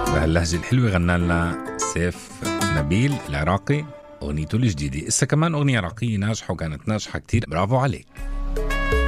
بهاللهجة الحلوة غنى لنا سيف نبيل العراقي أغنيته الجديدة. إسا كمان أغنية عراقية ناجحة وكانت ناجحة كتير، برافو عليك.